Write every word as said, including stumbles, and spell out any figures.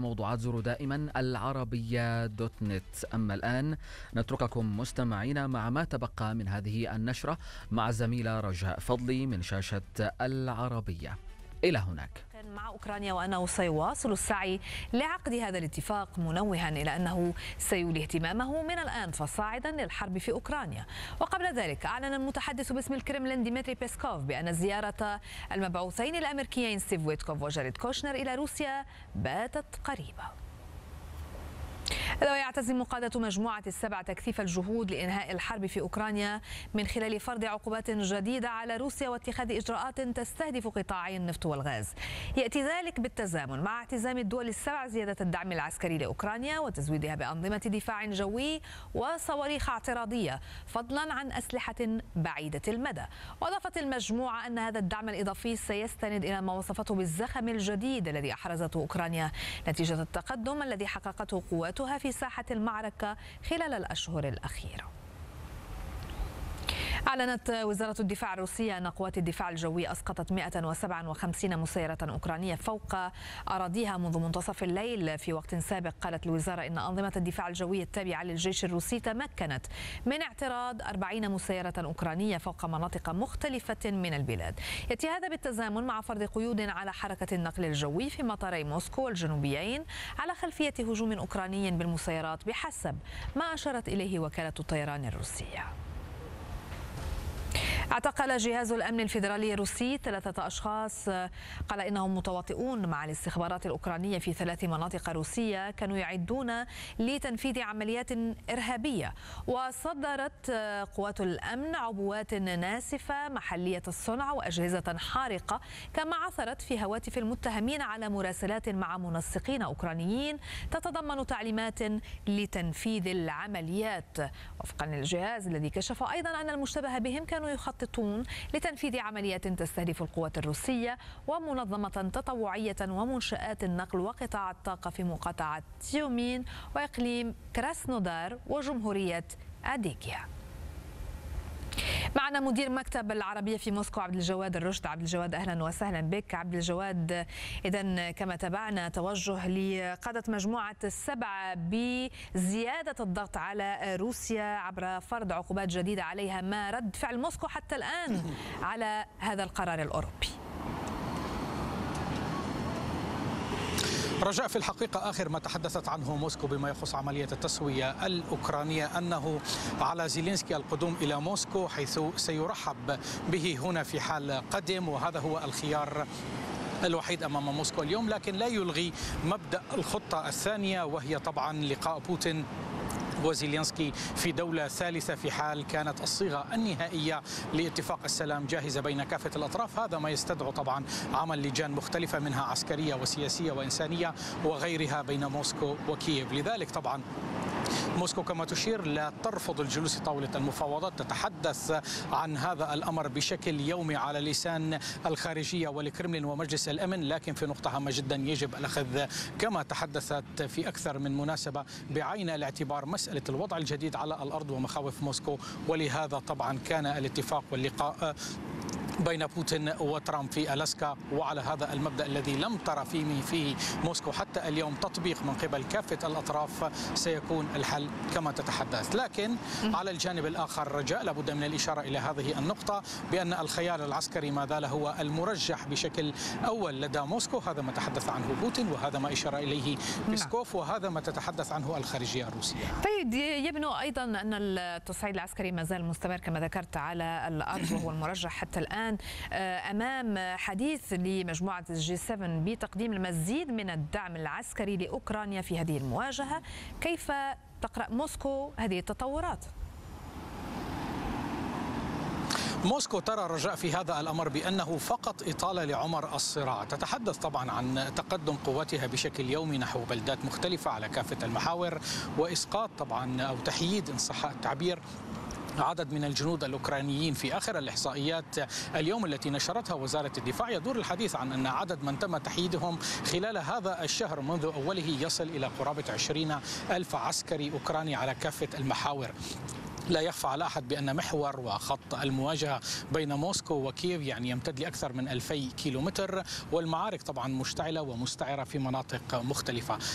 الموضوعات زوروا دائما العربية دوت نت. أما الآن نترككم مستمعين مع ما تبقى من هذه النشرة مع الزميلة رجاء فضلي من شاشة العربية. إلى هناك. مع أوكرانيا وأنه سيواصل السعي لعقد هذا الاتفاق، منوها إلى أنه سيولي اهتمامه من الآن فصاعدا للحرب في أوكرانيا. وقبل ذلك أعلن المتحدث باسم الكرملين ديمتري بيسكوف بأن زيارة المبعوثين الأمريكيين ستيف ويتكوف وجاريد كوشنر إلى روسيا باتت قريبة. ويعتزم قادة مجموعة السبع تكثيف الجهود لإنهاء الحرب في أوكرانيا من خلال فرض عقوبات جديدة على روسيا واتخاذ إجراءات تستهدف قطاعي النفط والغاز. يأتي ذلك بالتزامن مع اعتزام الدول السبع زيادة الدعم العسكري لأوكرانيا وتزويدها بأنظمة دفاع جوي وصواريخ اعتراضية فضلا عن أسلحة بعيدة المدى. وأضافت المجموعة أن هذا الدعم الإضافي سيستند إلى ما وصفته بالزخم الجديد الذي أحرزته أوكرانيا نتيجة التقدم الذي حققته قواتها في ساحة المعركة خلال الأشهر الأخيرة. أعلنت وزارة الدفاع الروسية أن قوات الدفاع الجوي أسقطت مئة وسبعة وخمسين مسيرة أوكرانية فوق أراضيها منذ منتصف الليل. في وقت سابق قالت الوزارة أن أنظمة الدفاع الجوي التابعة للجيش الروسي تمكنت من اعتراض أربعين مسيرة أوكرانية فوق مناطق مختلفة من البلاد. يأتي هذا بالتزامن مع فرض قيود على حركة النقل الجوي في مطاري موسكو والجنوبيين على خلفية هجوم أوكراني بالمسيرات بحسب ما أشارت إليه وكالة الطيران الروسية. اعتقل جهاز الأمن الفيدرالي الروسي ثلاثة أشخاص قال إنهم متواطئون مع الاستخبارات الأوكرانية في ثلاث مناطق روسية كانوا يعدون لتنفيذ عمليات إرهابية. وصدرت قوات الأمن عبوات ناسفة محلية الصنع وأجهزة حارقة، كما عثرت في هواتف المتهمين على مراسلات مع منسقين أوكرانيين تتضمن تعليمات لتنفيذ العمليات. وفقا للجهاز الذي كشف أيضا أن المشتبه بهم كانوا يخططون لتنفيذ عمليات تستهدف القوات الروسية ومنظمة تطوعية ومنشآت النقل وقطاع الطاقة في مقاطعة تيومين وإقليم كراسنودار وجمهورية أديكيا. معنا مدير مكتب العربية في موسكو عبد الجواد الرشد. عبد الجواد أهلا وسهلا بك. عبد الجواد، إذن كما تابعنا توجه لقادة مجموعة السبعة بزيادة الضغط على روسيا عبر فرض عقوبات جديدة عليها، ما رد فعل موسكو حتى الآن على هذا القرار الأوروبي؟ رجاء، في الحقيقة آخر ما تحدثت عنه موسكو بما يخص عملية التسوية الأوكرانية أنه على زيلينسكي القدوم إلى موسكو حيث سيرحب به هنا في حال قدم، وهذا هو الخيار الوحيد أمام موسكو اليوم، لكن لا يلغي مبدأ الخطة الثانية وهي طبعا لقاء بوتين وزيلينسكي في دولة ثالثة في حال كانت الصيغة النهائية لاتفاق السلام جاهزة بين كافة الأطراف. هذا ما يستدعو طبعا عمل لجان مختلفة منها عسكرية وسياسية وإنسانية وغيرها بين موسكو وكييف. لذلك طبعا موسكو كما تشير لا ترفض الجلوس طاولة المفاوضات، تتحدث عن هذا الأمر بشكل يومي على لسان الخارجية والكرملين ومجلس الأمن، لكن في نقطة هامة جدا يجب الأخذ كما تحدثت في أكثر من مناسبة بعين الاعتبار مسألة الوضع الجديد على الأرض ومخاوف موسكو. ولهذا طبعا كان الاتفاق واللقاء بين بوتين وترامب في ألاسكا، وعلى هذا المبدأ الذي لم ترى فيه فيه موسكو حتى اليوم تطبيق من قبل كافة الأطراف سيكون الحل كما تتحدث. لكن على الجانب الآخر رجاء لابد من الإشارة إلى هذه النقطة بأن الخيار العسكري ما زال هو المرجح بشكل أول لدى موسكو. هذا ما تحدث عنه بوتين وهذا ما إشار إليه بيسكوف وهذا ما تتحدث عنه الخارجية الروسية. طيب، يبدو أيضا أن التصعيد العسكري ما زال مستمر كما ذكرت على الأرض وهو المرجح حتى الآن أمام حديث لمجموعة الجي سبعة بتقديم المزيد من الدعم العسكري لأوكرانيا في هذه المواجهة. كيف تقرأ موسكو هذه التطورات؟ موسكو ترى رجاء في هذا الأمر بأنه فقط إطالة لعمر الصراع. تتحدث طبعا عن تقدم قواتها بشكل يومي نحو بلدات مختلفة على كافة المحاور وإسقاط طبعا أو تحييد إن صح التعبير عدد من الجنود الأوكرانيين. في آخر الإحصائيات اليوم التي نشرتها وزارة الدفاع يدور الحديث عن أن عدد من تم تحييدهم خلال هذا الشهر منذ أوله يصل إلى قرابة عشرين ألف عسكري أوكراني على كافة المحاور. لا يخفى على أحد بأن محور وخط المواجهة بين موسكو وكييف يعني يمتد لأكثر من ألفي كيلومتر، والمعارك طبعا مشتعلة ومستعرة في مناطق مختلفة.